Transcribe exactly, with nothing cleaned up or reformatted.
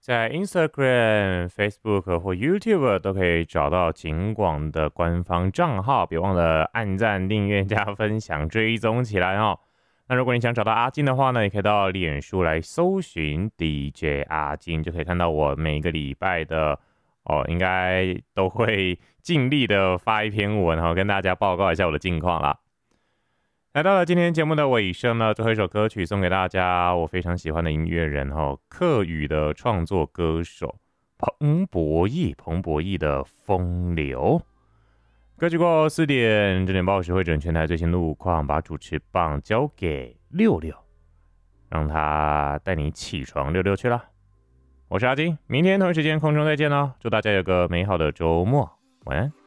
在 Instagram、Facebook 或 YouTube 都可以找到警广的官方账号，别忘了按赞、订阅、加分享、追踪起来哦。那如果你想找到阿金的话呢，也可以到脸书来搜寻 D J 阿金，就可以看到我每个礼拜的哦，应该都会尽力的发一篇文哈、哦，跟大家报告一下我的近况啦。来到了今天节目的尾声呢，最后一首歌曲送给大家，我非常喜欢的音乐人哈，客语的创作歌手彭博义，彭博义的《风流》。歌曲过后四点，这点报时会整全台最新路况，把主持棒交给六六，让他带你起床溜溜去了。我是阿金，明天同一时间空中再见喽，祝大家有个美好的周末，晚安。